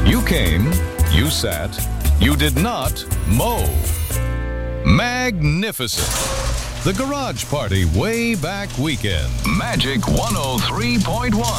You came, you sat, you did not mow. Magnificent. The Garage Party Way Back Weekend. Magic 103.1.